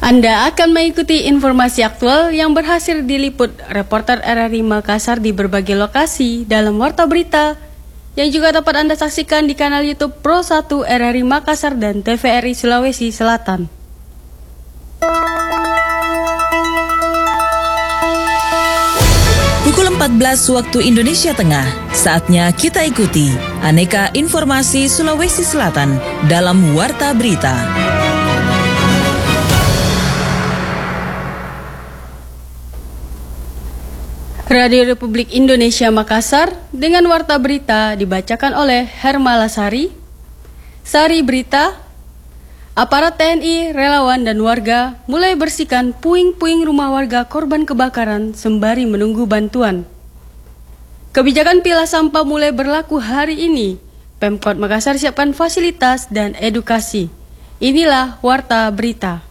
Anda akan mengikuti informasi aktual yang berhasil diliput reporter RRI Makassar di berbagai lokasi dalam Warta Berita yang juga dapat Anda saksikan di kanal YouTube Pro 1 RRI Makassar dan TVRI Sulawesi Selatan. Pukul 14 waktu Indonesia Tengah, saatnya kita ikuti aneka informasi Sulawesi Selatan dalam Warta Berita. Radio Republik Indonesia Makassar dengan Warta Berita dibacakan oleh Hermala Sari, Sari Berita. Aparat TNI, relawan dan warga mulai bersihkan puing-puing rumah warga korban kebakaran sembari menunggu bantuan. Kebijakan pilah sampah mulai berlaku hari ini. Pemkot Makassar siapkan fasilitas dan edukasi. Inilah Warta Berita.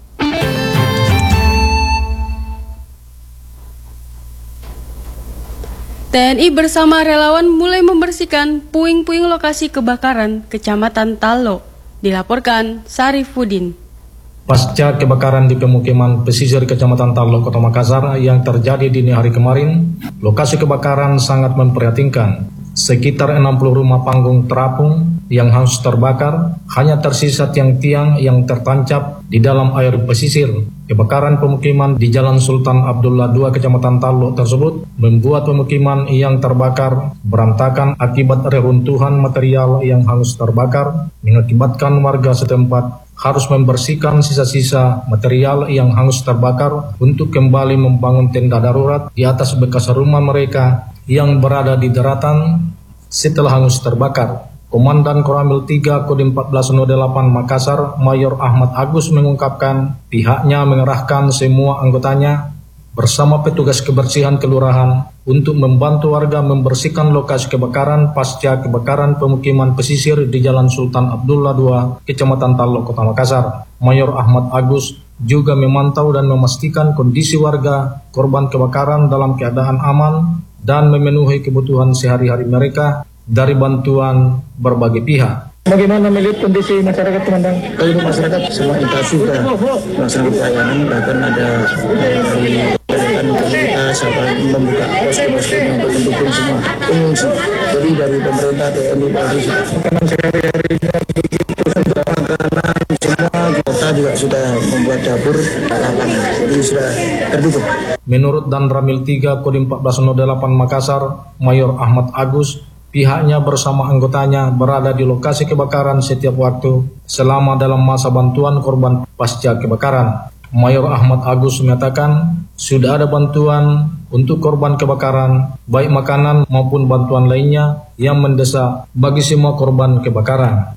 TNI bersama relawan mulai membersihkan puing-puing lokasi kebakaran Kecamatan Tallo. Dilaporkan Sarifudin. Pasca kebakaran di pemukiman pesisir Kecamatan Tallo, Kota Makassar yang terjadi dini hari kemarin, lokasi kebakaran sangat memprihatinkan. Sekitar 60 rumah panggung terapung yang hangus terbakar, hanya tersisa tiang-tiang yang tertancap di dalam air pesisir. Kebakaran pemukiman di Jalan Sultan Abdullah II Kecamatan Tallo tersebut membuat pemukiman yang terbakar berantakan akibat reruntuhan material yang hangus terbakar, mengakibatkan warga setempat harus membersihkan sisa-sisa material yang hangus terbakar untuk kembali membangun tenda darurat di atas bekas rumah mereka yang berada di daratan setelah hangus terbakar. Komandan Koramil 3 Kodim 1408 Makassar, Mayor Ahmad Agus mengungkapkan pihaknya mengerahkan semua anggotanya bersama petugas kebersihan kelurahan untuk membantu warga membersihkan lokasi kebakaran pasca kebakaran pemukiman pesisir di Jalan Sultan Abdullah II, Kecamatan Tallo, Kota Makassar. Mayor Ahmad Agus juga memantau dan memastikan kondisi warga korban kebakaran dalam keadaan aman dan memenuhi kebutuhan sehari-hari mereka dari bantuan berbagai pihak. Bagaimana melihat kondisi masyarakat, Komandan? Kalau masyarakat semua intensif sudah melaksanakan pelayanan, bahkan ada dari komunitas membuka posko-posko untuk mendukung semua pengungsi. Jadi dari pemerintah, TNI, Polri, makanan sehari-harinya begitu, sudah makanan semua, kita juga sudah membuat dapur lapangan, jadi sudah terdukung. Menurut Danramil 3 Kodim 1408 Makassar, Mayor Ahmad Agus, pihaknya bersama anggotanya berada di lokasi kebakaran setiap waktu selama dalam masa bantuan korban pasca kebakaran. Mayor Ahmad Agus menyatakan sudah ada bantuan untuk korban kebakaran, baik makanan maupun bantuan lainnya yang mendesak bagi semua korban kebakaran.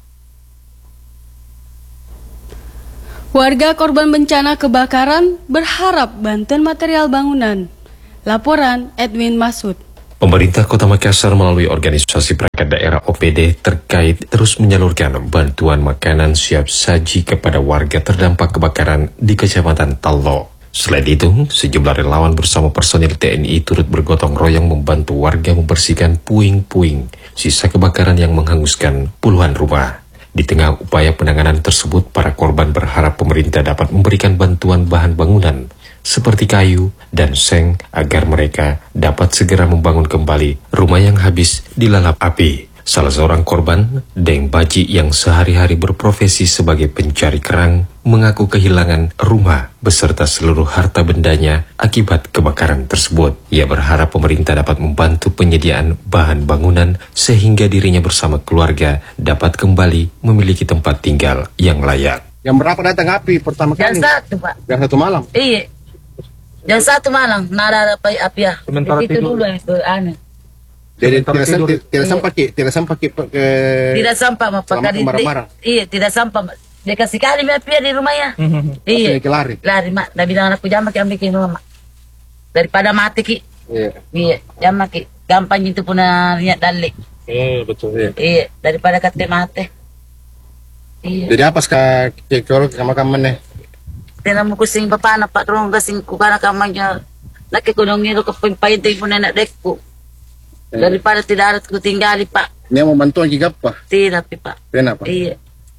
Warga korban bencana kebakaran berharap bantuan material bangunan. Laporan Edwin Masud. Pemerintah Kota Makassar melalui organisasi perangkat daerah OPD terkait terus menyalurkan bantuan makanan siap saji kepada warga terdampak kebakaran di Kecamatan Tallo. Selain itu, sejumlah relawan bersama personil TNI turut bergotong royong membantu warga membersihkan puing-puing sisa kebakaran yang menghanguskan puluhan rumah. Di tengah upaya penanganan tersebut, para korban berharap pemerintah dapat memberikan bantuan bahan bangunan seperti kayu dan seng agar mereka dapat segera membangun kembali rumah yang habis dilalap api. Salah seorang korban, Deng Baji yang sehari-hari berprofesi sebagai pencari kerang, mengaku kehilangan rumah beserta seluruh harta bendanya akibat kebakaran tersebut. Ia berharap pemerintah dapat membantu penyediaan bahan bangunan sehingga dirinya bersama keluarga dapat kembali memiliki tempat tinggal yang layak. Yang berapa datang api pertama kali? Yang satu, Pak. Yang satu malam? Iya. Yang satu malam, nada api ya. Sementara itu tidur. dulu yang itu aneh. Jadi tidak sampai ke Tidak sampai barang-barang. Iya, tidak sampai. Dia kasih kali api di rumahnya. Iya. Lari. Lari, Mak. Dah bilang anakku jangan ambil ke rumah, Mak. Daripada mati ki. Iya, jangan ki. Gampang itu punya niat dalik. Betul ya. Iya, daripada kata mati. Iya. Jadi apa sekarang sama kamu? Tena mo kusing papana pa rong kasing kukana kamanya nakikunong nito kapag paintay po na nadekko. Daripada tidak ada ku tinggali, Pak. Ini mau bantuan juga, Pak? Tidak, Pak. Kenapa? Iya.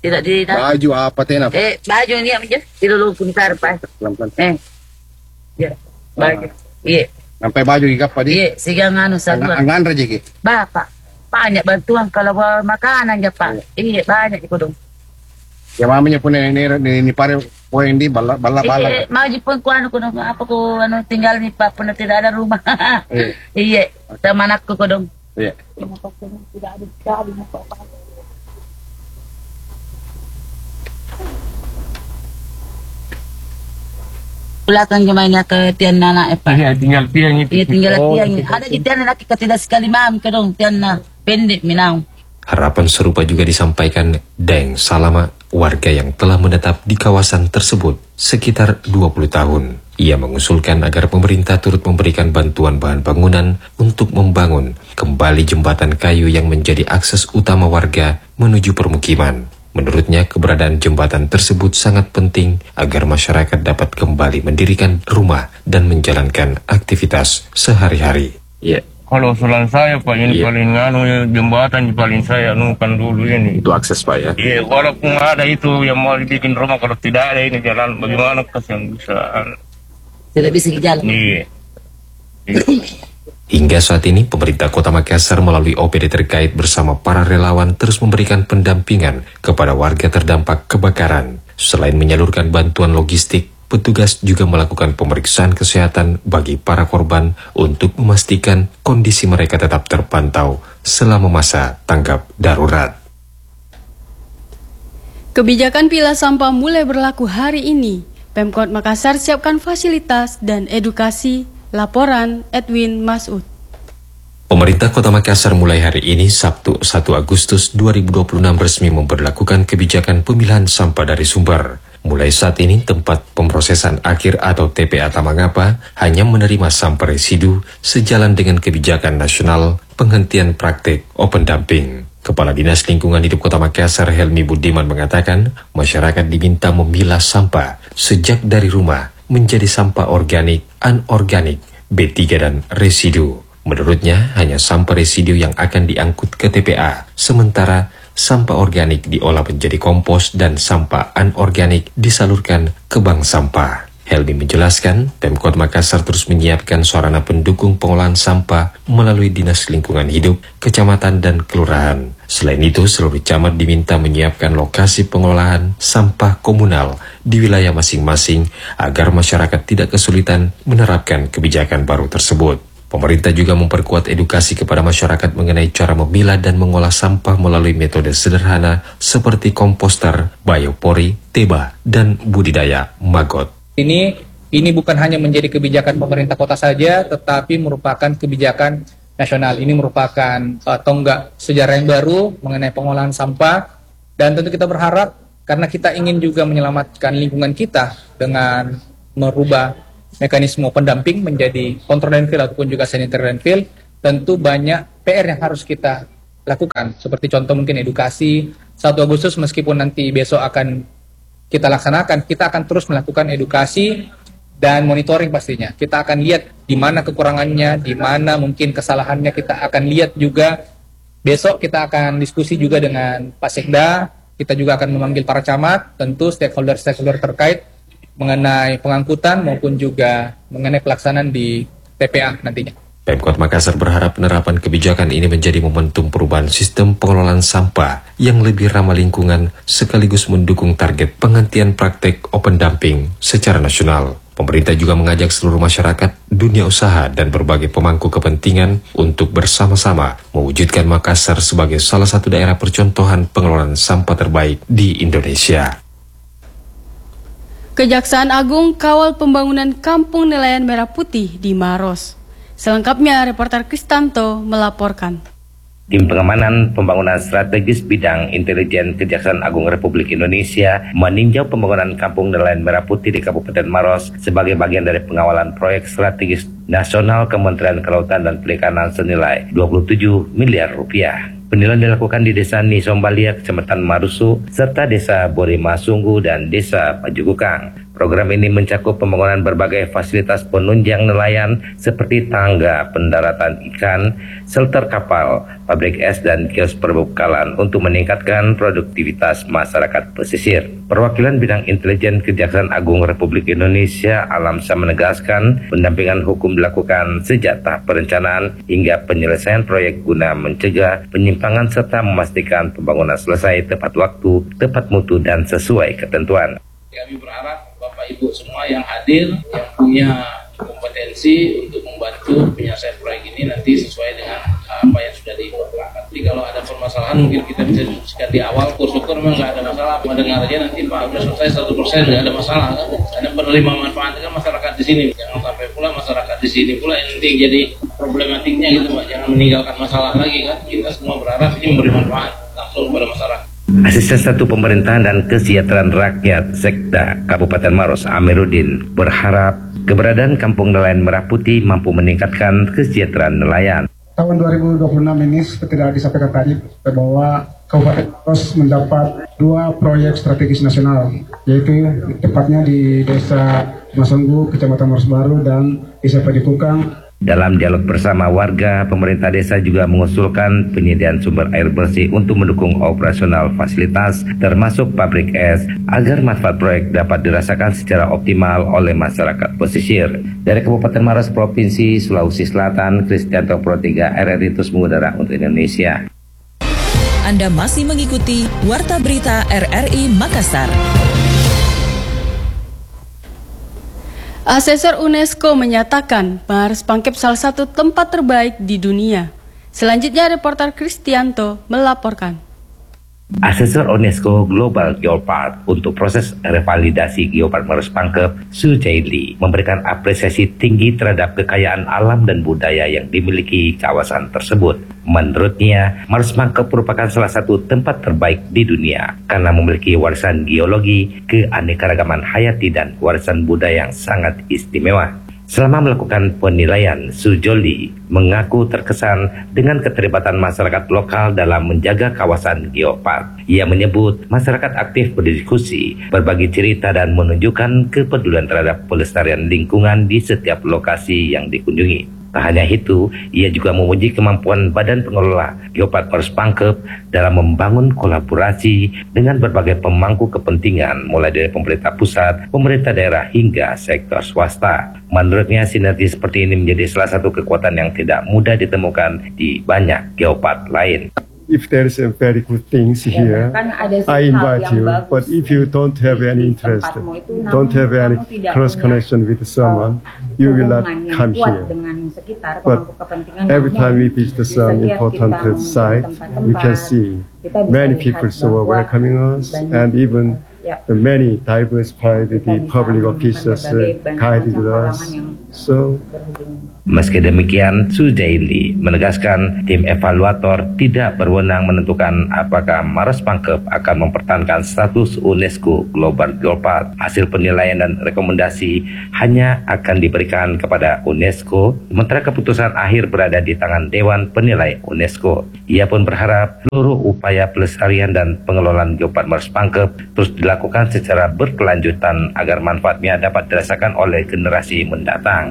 Tidak di Baju apa tena? baju ni aja. Tidak lu pun tarpa. Pelan-pelan. Ya. Baju. Iya. Sampai baju gigap pa di. Iya, sigang saluan. Angan raja ki. Bapak, banyak bantuan kalau makanan ya Pak. Iya, banyak itu dong. Ya mamanya pun ini pare poin di bala. Maju pun kuno apa ku tinggal nih Pak, pun tidak ada rumah. Iya, sama anakku ko dong. Iya. Tidak ada sekali apa. Belakang gimana ke tian anak Pak? Iya, tinggal tiang itu. Iya, tinggal tiang. Ada di tian anak tidak sekali mam ke dong tian pendek minau. Harapan serupa juga disampaikan Deng Salama, warga yang telah menetap di kawasan tersebut sekitar 20 tahun. Ia mengusulkan agar pemerintah turut memberikan bantuan bahan bangunan untuk membangun kembali jembatan kayu yang menjadi akses utama warga menuju permukiman. Menurutnya, keberadaan jembatan tersebut sangat penting agar masyarakat dapat kembali mendirikan rumah dan menjalankan aktivitas sehari-hari. Iya. Kalau usulan saya Pak, ini paling jembatan paling saya anukan dulu ini. Itu akses Pak ya? Iya, walaupun ada itu yang mau dibikin rumah, kalau tidak ada ini jalan, bagaimana yang bisa? Tidak bisa jalan. Iya. Hingga saat ini, pemerintah Kota Makassar melalui OPD terkait bersama para relawan terus memberikan pendampingan kepada warga terdampak kebakaran. Selain menyalurkan bantuan logistik, petugas juga melakukan pemeriksaan kesehatan bagi para korban untuk memastikan kondisi mereka tetap terpantau selama masa tanggap darurat. Kebijakan pilah sampah mulai berlaku hari ini. Pemkot Makassar siapkan fasilitas dan edukasi. Laporan Edwin Masud. Pemerintah Kota Makassar mulai hari ini, Sabtu 1 Agustus 2026 resmi memberlakukan kebijakan pemilahan sampah dari sumber. Mulai saat ini, tempat pemrosesan akhir atau TPA Tamangapa hanya menerima sampah residu sejalan dengan kebijakan nasional penghentian praktik open dumping. Kepala Dinas Lingkungan Hidup Kota Makassar Helmi Budiman mengatakan, masyarakat diminta memilah sampah sejak dari rumah menjadi sampah organik, anorganik, B3 dan residu. Menurutnya, hanya sampah residu yang akan diangkut ke TPA, sementara sampah organik diolah menjadi kompos dan sampah anorganik disalurkan ke bank sampah. Helmi menjelaskan, Pemkot Makassar terus menyiapkan sarana pendukung pengolahan sampah melalui Dinas Lingkungan Hidup, Kecamatan dan Kelurahan. Selain itu, seluruh camat diminta menyiapkan lokasi pengolahan sampah komunal di wilayah masing-masing agar masyarakat tidak kesulitan menerapkan kebijakan baru tersebut. Pemerintah juga memperkuat edukasi kepada masyarakat mengenai cara memilah dan mengolah sampah melalui metode sederhana seperti komposter, biopori, teba, dan budidaya maggot. Ini bukan hanya menjadi kebijakan pemerintah kota saja, tetapi merupakan kebijakan nasional. Ini merupakan tonggak sejarah yang baru mengenai pengolahan sampah, dan tentu kita berharap karena kita ingin juga menyelamatkan lingkungan kita dengan merubah mekanisme pendamping menjadi control landfill ataupun juga sanitary landfill, tentu banyak PR yang harus kita lakukan. Seperti contoh mungkin edukasi, 1 Agustus meskipun nanti besok akan kita laksanakan, kita akan terus melakukan edukasi dan monitoring pastinya. Kita akan lihat di mana kekurangannya, di mana mungkin kesalahannya, kita akan lihat juga. Besok kita akan diskusi juga dengan Pak Sekda, kita juga akan memanggil para camat, tentu stakeholder-stakeholder terkait mengenai pengangkutan maupun juga mengenai pelaksanaan di TPA nantinya. Pemkot Makassar berharap penerapan kebijakan ini menjadi momentum perubahan sistem pengelolaan sampah yang lebih ramah lingkungan sekaligus mendukung target penghentian praktek open dumping secara nasional. Pemerintah juga mengajak seluruh masyarakat, dunia usaha, dan berbagai pemangku kepentingan untuk bersama-sama mewujudkan Makassar sebagai salah satu daerah percontohan pengelolaan sampah terbaik di Indonesia. Kejaksaan Agung kawal pembangunan Kampung Nelayan Merah Putih di Maros. Selengkapnya, reporter Kristanto melaporkan. Tim Pengamanan Pembangunan Strategis Bidang Intelijen Kejaksaan Agung Republik Indonesia meninjau pembangunan Kampung Nelayan Merah Putih di Kabupaten Maros sebagai bagian dari pengawalan proyek strategis nasional Kementerian Kelautan dan Perikanan senilai 27 miliar rupiah. Penilaian dilakukan di Desa Nisombalia, Kecamatan Marusu, serta Desa Borima Sunggu dan Desa Pajugukang. Program ini mencakup pembangunan berbagai fasilitas penunjang nelayan seperti tangga pendaratan ikan, shelter kapal, pabrik es, dan kios perbekalan untuk meningkatkan produktivitas masyarakat pesisir. Perwakilan Bidang Intelijen Kejaksaan Agung Republik Indonesia Alamsyah menegaskan pendampingan hukum dilakukan sejak tahap perencanaan hingga penyelesaian proyek guna mencegah penyimpangan serta memastikan pembangunan selesai tepat waktu, tepat mutu, dan sesuai ketentuan. Kami berharap Bapak Ibu semua yang hadir, yang punya kompetensi untuk membantu penyelesaian proyek ini nanti sesuai dengan apa yang sudah diperlakukan. Jadi kalau ada permasalahan mungkin kita bisa diskusikan di awal, syukur memang nggak ada masalah. Mendengar aja nanti Pak sudah selesai 100% nggak ada masalah kan? Karena penerima manfaat kan masyarakat di sini. Jangan sampai pula masyarakat di sini pula yang nanti jadi problematiknya gitu Pak. Jangan meninggalkan masalah lagi kan. Kita semua berharap ini memberi manfaat langsung kepada masyarakat. Asisten Satu Pemerintahan dan Kesejahteraan Rakyat Sekda Kabupaten Maros Amiruddin berharap keberadaan Kampung Nelayan Merah Putih mampu meningkatkan kesejahteraan nelayan. Tahun 2026 ini seperti tidak disampaikan tadi bahwa Kabupaten Maros mendapat 2 proyek strategis nasional, yaitu tepatnya di Desa Masonggu, Kecamatan Maros Baru, dan Desa Padikukang. Dalam dialog bersama warga, pemerintah desa juga mengusulkan penyediaan sumber air bersih untuk mendukung operasional fasilitas termasuk pabrik es agar manfaat proyek dapat dirasakan secara optimal oleh masyarakat pesisir. Dari Kabupaten Maros, Provinsi Sulawesi Selatan, Kristianto Pro 3 RRI terus mengudara untuk Indonesia. Anda masih mengikuti Warta Berita RRI Makassar. Asesor UNESCO menyatakan Maros Pangkep salah satu tempat terbaik di dunia. Selanjutnya reporter Kristianto melaporkan. Asesor UNESCO Global Geopark untuk proses revalidasi Geopark Maros Pangkep, Su Jaili, memberikan apresiasi tinggi terhadap kekayaan alam dan budaya yang dimiliki kawasan tersebut. Menurutnya, Maros Pangkep merupakan salah satu tempat terbaik di dunia karena memiliki warisan geologi, keanekaragaman hayati, dan warisan budaya yang sangat istimewa. Selama melakukan penilaian, Sujoli mengaku terkesan dengan keterlibatan masyarakat lokal dalam menjaga kawasan geopark. Ia menyebut masyarakat aktif berdiskusi, berbagi cerita, dan menunjukkan kepedulian terhadap pelestarian lingkungan di setiap lokasi yang dikunjungi. Tak hanya itu, ia juga memuji kemampuan Badan Pengelola Geopark Maros Pangkep dalam membangun kolaborasi dengan berbagai pemangku kepentingan, mulai dari pemerintah pusat, pemerintah daerah, hingga sektor swasta. Menurutnya, sinergi seperti ini menjadi salah satu kekuatan yang tidak mudah ditemukan di banyak geopark lain. If there is a very good things here, I invite you. But if you don't have any interest, don't have any close connection with someone, you will not come here. But every time we visit some important site, we can see many people so welcoming us, and even many diverse private public officials guided us. So, meski demikian, Sujaili menegaskan tim evaluator tidak berwenang menentukan apakah Maros Pangkep akan mempertahankan status UNESCO Global Geopark. Hasil penilaian dan rekomendasi hanya akan diberikan kepada UNESCO, sementara keputusan akhir berada di tangan Dewan Penilai UNESCO. Ia pun berharap seluruh upaya pelestarian dan pengelolaan Geopark Maros Pangkep terus dilakukan secara berkelanjutan agar manfaatnya dapat dirasakan oleh generasi mendatang.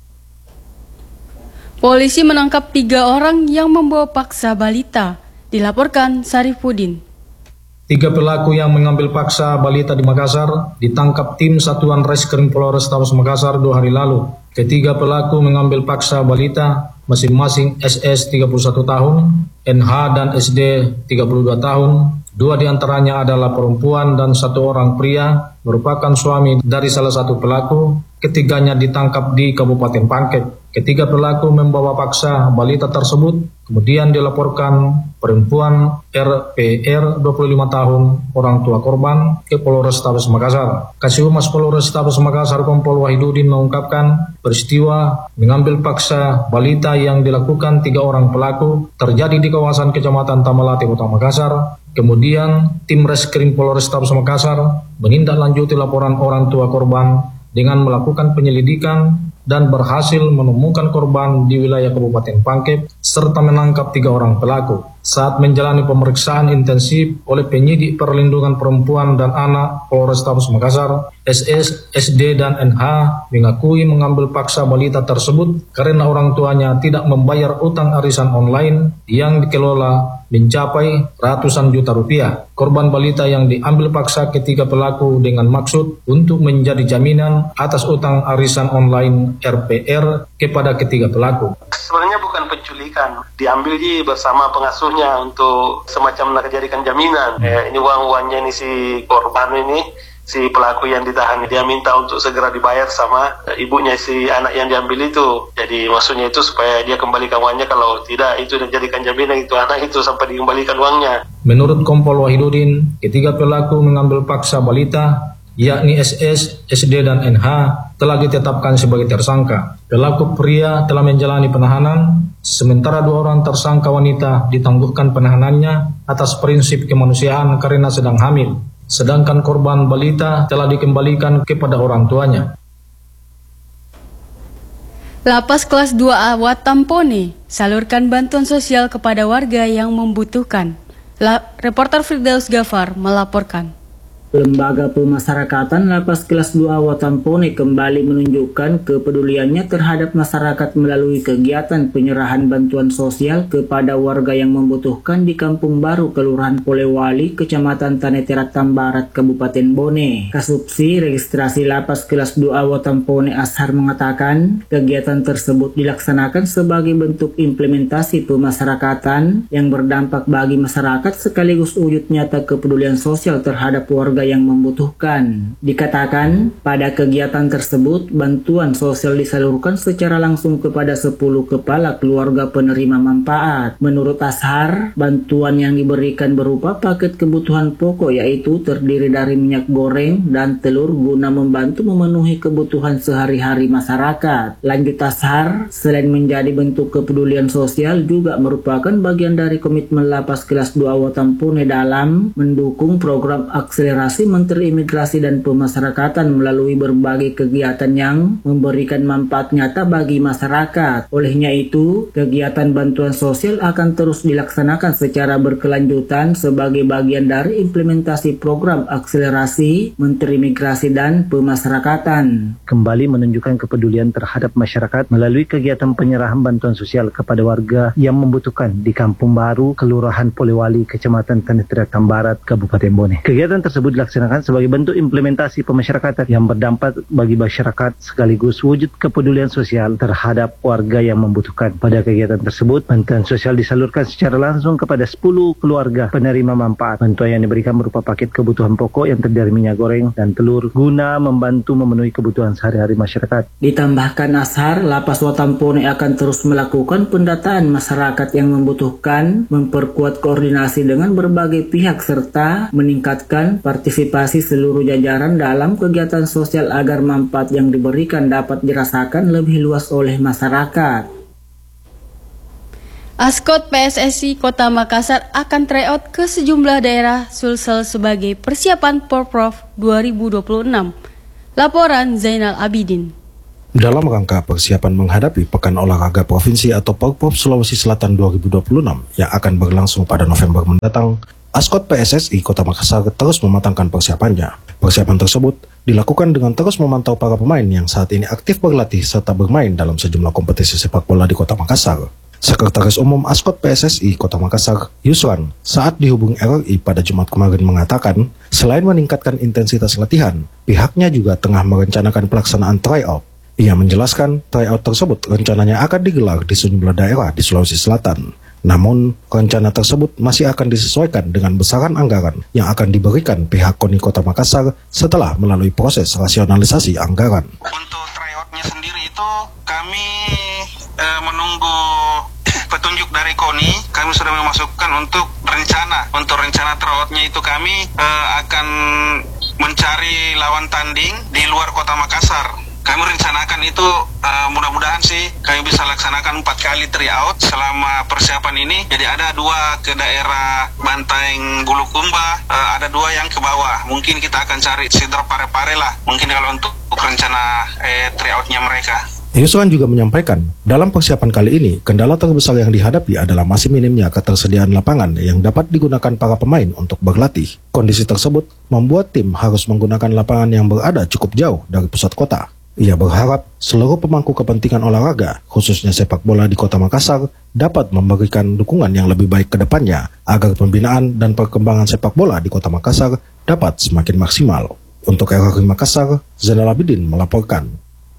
Polisi menangkap 3 orang yang membawa paksa balita, dilaporkan Sarifudin. 3 pelaku yang mengambil paksa balita di Makassar ditangkap tim Satuan Reskrim Polrestabes Makassar 2 hari lalu. Ketiga pelaku mengambil paksa balita masing-masing SS 31 tahun, NH dan SD 32 tahun. 2 diantaranya adalah perempuan dan 1 orang pria, merupakan suami dari salah satu pelaku. Ketiganya ditangkap di Kabupaten Pangkep. Ketiga pelaku membawa paksa balita tersebut, kemudian dilaporkan perempuan RPR 25 tahun, orang tua korban, ke Polrestabes Makassar. Kasihumas Polrestabes Makassar Kompol Wahidudin mengungkapkan peristiwa mengambil paksa balita yang dilakukan 3 orang pelaku terjadi di kawasan Kecamatan Tamalate, Kota Makassar. Kemudian tim Reskrim Polrestabes Makassar menindaklanjuti laporan orang tua korban dengan melakukan penyelidikan dan berhasil menemukan korban di wilayah Kabupaten Pangkep serta menangkap 3 orang pelaku. saat menjalani pemeriksaan intensif oleh penyidik perlindungan perempuan dan anak Polrestabes Makassar, SS, SD, dan NH mengakui mengambil paksa balita tersebut karena orang tuanya tidak membayar utang arisan online yang dikelola mencapai ratusan juta rupiah. Korban balita yang diambil paksa ketiga pelaku dengan maksud untuk menjadi jaminan atas utang arisan online RPR kepada ketiga pelaku. Sebenarnya bukan penculikan, diambil bersama pengasuhnya untuk semacam jadikan jaminan. Ini uang-uangnya ini si korban ini, si pelaku yang ditahan, dia minta untuk segera dibayar sama ibunya si anak yang diambil itu. Jadi maksudnya itu supaya dia kembalikan uangnya, kalau tidak itu dijadikan jaminan itu anak itu sampai dikembalikan uangnya. Menurut Kompol Wahidudin, ketiga pelaku mengambil paksa balita, yakni SS, SD, dan NH, telah ditetapkan sebagai tersangka. Pelaku pria telah menjalani penahanan, sementara 2 orang tersangka wanita ditangguhkan penahanannya atas prinsip kemanusiaan karena sedang hamil. Sedangkan korban balita telah dikembalikan kepada orang tuanya. Lapas kelas 2A Watampone salurkan bantuan sosial kepada warga yang membutuhkan. Reporter Firdaus Gafar melaporkan. Lembaga Pemasyarakatan Lapas Kelas 2 Watampone kembali menunjukkan kepeduliannya terhadap masyarakat melalui kegiatan penyerahan bantuan sosial kepada warga yang membutuhkan di Kampung Baru, Kelurahan Polewali, Kecamatan Taneterat Tambarat, Kabupaten Bone. Kasubsi Registrasi Lapas Kelas 2 Watampone Ashar mengatakan kegiatan tersebut dilaksanakan sebagai bentuk implementasi pemasyarakatan yang berdampak bagi masyarakat sekaligus wujud nyata kepedulian sosial terhadap warga yang membutuhkan. Dikatakan, pada kegiatan tersebut, bantuan sosial disalurkan secara langsung kepada 10 kepala keluarga penerima manfaat. Menurut Ashar, bantuan yang diberikan berupa paket kebutuhan pokok yaitu terdiri dari minyak goreng dan telur guna membantu memenuhi kebutuhan sehari-hari masyarakat. Lanjut Ashar, selain menjadi bentuk kepedulian sosial juga merupakan bagian dari komitmen Lapas Kelas 2 Watampone dalam mendukung program akselerasi Menteri Imigrasi dan Pemasyarakatan melalui berbagai kegiatan yang memberikan manfaat nyata bagi masyarakat. Olehnya itu, kegiatan bantuan sosial akan terus dilaksanakan secara berkelanjutan sebagai bagian dari implementasi program akselerasi Menteri Imigrasi dan Pemasyarakatan. Kembali menunjukkan kepedulian terhadap masyarakat melalui kegiatan penyerahan bantuan sosial kepada warga yang membutuhkan di Kampung Baru, Kelurahan Polewali, Kecamatan Taneterat Tambarat, Kabupaten Bone. Kegiatan tersebut dilaksanakan sebagai bentuk implementasi pemasyarakatan yang berdampak bagi masyarakat sekaligus wujud kepedulian sosial terhadap warga yang membutuhkan. Pada kegiatan tersebut, bantuan sosial disalurkan secara langsung kepada 10 keluarga penerima manfaat. Bantuan yang diberikan berupa paket kebutuhan pokok yang terdiri minyak goreng dan telur guna membantu memenuhi kebutuhan sehari-hari masyarakat. Ditambahkan Ashar, Lapas Watampone akan terus melakukan pendataan masyarakat yang membutuhkan, memperkuat koordinasi dengan berbagai pihak serta meningkatkan partisipasi seluruh jajaran dalam kegiatan sosial agar manfaat yang diberikan dapat dirasakan lebih luas oleh masyarakat. Askot PSSI Kota Makassar akan tryout ke sejumlah daerah Sulsel sebagai persiapan Porprov 2026. Laporan Zainal Abidin. Dalam rangka persiapan menghadapi Pekan Olahraga Provinsi atau Porprov Sulawesi Selatan 2026 yang akan berlangsung pada November mendatang, Askot PSSI Kota Makassar terus mematangkan persiapannya. Persiapan tersebut dilakukan dengan terus memantau para pemain yang saat ini aktif berlatih serta bermain dalam sejumlah kompetisi sepak bola di Kota Makassar. Sekretaris Umum Askot PSSI Kota Makassar, Yusran, saat dihubungi RRI pada Jumat kemarin mengatakan, selain meningkatkan intensitas latihan, pihaknya juga tengah merencanakan pelaksanaan tryout. Ia menjelaskan tryout tersebut rencananya akan digelar di sejumlah daerah di Sulawesi Selatan. Namun, rencana tersebut masih akan disesuaikan dengan besaran anggaran yang akan diberikan pihak KONI Kota Makassar setelah melalui proses rasionalisasi anggaran. Untuk tryoutnya sendiri itu kami menunggu petunjuk dari KONI. Kami sudah memasukkan untuk rencana. Untuk rencana tryoutnya itu kami akan mencari lawan tanding di luar Kota Makassar. Kami rencanakan itu mudah-mudahan sih kami bisa laksanakan 4 kali tryout selama persiapan ini. Jadi ada 2 ke daerah Banteng Bulukumba, ada 2 yang ke bawah. Mungkin kita akan cari Sidra Pare-Pare lah. Mungkin kalau untuk rencana tryoutnya mereka. Yusran juga menyampaikan, dalam persiapan kali ini, kendala terbesar yang dihadapi adalah masih minimnya ketersediaan lapangan yang dapat digunakan para pemain untuk berlatih. Kondisi tersebut membuat tim harus menggunakan lapangan yang berada cukup jauh dari pusat kota. Ia berharap seluruh pemangku kepentingan olahraga, khususnya sepak bola di Kota Makassar, dapat memberikan dukungan yang lebih baik ke depannya agar pembinaan dan perkembangan sepak bola di Kota Makassar dapat semakin maksimal. Untuk RRI Makassar, Zainal Abidin melaporkan.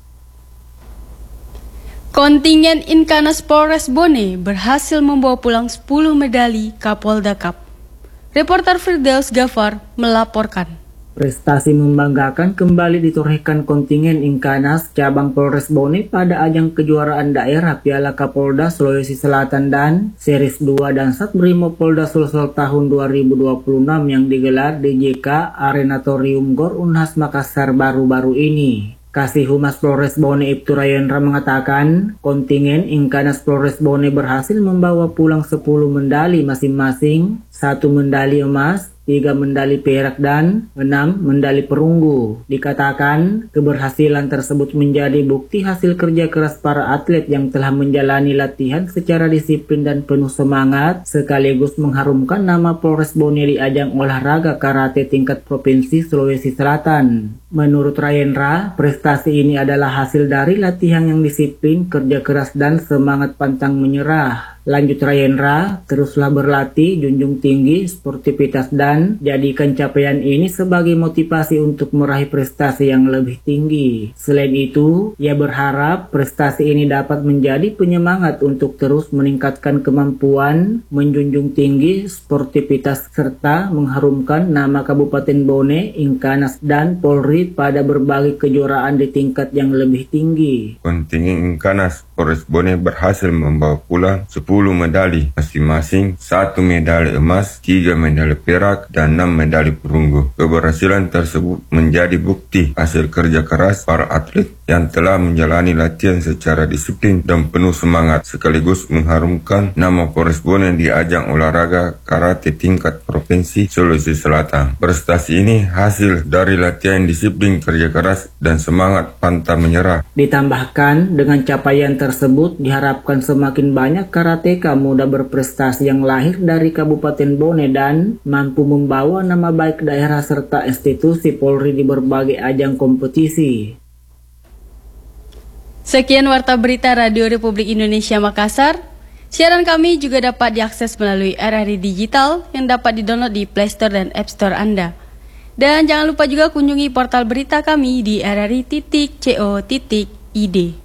Kontingen Inkanas Polres Bone berhasil membawa pulang 10 medali Kapolda Cup. Reporter Firdaus Gafar melaporkan. Prestasi membanggakan kembali ditorehkan kontingen Inkanas cabang Polres Bone pada ajang kejuaraan daerah Piala Kapolda Sulawesi Selatan dan Series 2 dan Satbrimo Polda Sulsel tahun 2026 yang digelar di JK Arenatorium Gor Unhas Makassar baru-baru ini. Kasih Humas Polres Bone Ibtu Rayendra mengatakan, kontingen Inkanas Polres Bone berhasil membawa pulang 10 medali masing-masing, 1 medali emas, 3 medali perak dan 6 medali perunggu. Dikatakan, keberhasilan tersebut menjadi bukti hasil kerja keras para atlet yang telah menjalani latihan secara disiplin dan penuh semangat, sekaligus mengharumkan nama Polres Bone di ajang olahraga karate tingkat provinsi Sulawesi Selatan. Menurut Rayendra, prestasi ini adalah hasil dari latihan yang disiplin, kerja keras dan semangat pantang menyerah. Lanjut Rayendra, teruslah berlatih, junjung tinggi sportivitas dan jadikan capaian ini sebagai motivasi untuk meraih prestasi yang lebih tinggi. Selain itu, ia berharap prestasi ini dapat menjadi penyemangat untuk terus meningkatkan kemampuan, menjunjung tinggi sportivitas serta mengharumkan nama Kabupaten Bone, Inkanas dan Polri pada berbagai kejuaraan di tingkat yang lebih tinggi. Kontingen Inkanas Polres Bone berhasil membawa pulang 10 medali masing-masing, 1 medali emas, 3 medali perak, dan 6 medali perunggu. Keberhasilan tersebut menjadi bukti hasil kerja keras para atlet yang telah menjalani latihan secara disiplin dan penuh semangat, sekaligus mengharumkan nama Polres Bone di ajang olahraga karate tingkat provinsi Sulawesi Selatan. Prestasi ini hasil dari latihan disiplin, kerja keras, dan semangat pantang menyerah. Ditambahkan, dengan capaian tersebut diharapkan semakin banyak karateka muda berprestasi yang lahir dari Kabupaten Bone dan mampu membawa nama baik daerah serta institusi Polri di berbagai ajang kompetisi. Sekian Warta Berita Radio Republik Indonesia Makassar. Siaran kami juga dapat diakses melalui RRI Digital yang dapat didownload di Play Store dan App Store Anda. Dan jangan lupa juga kunjungi portal berita kami di rri.co.id.